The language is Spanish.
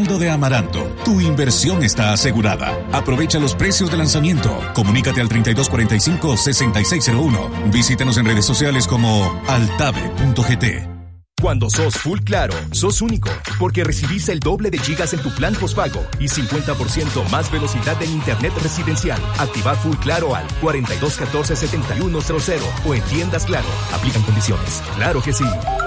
Aguinaldo de Amaranto. Tu inversión está asegurada. Aprovecha los precios de lanzamiento. Comunícate al 3245-6601. Visítanos en redes sociales como altave.gt. Cuando sos Full Claro, sos único, porque recibís el doble de gigas en tu plan postpago y 50% más velocidad en internet residencial. Activa Full Claro al 4214-7100 o en tiendas Claro. Aplican condiciones. ¡Claro que sí!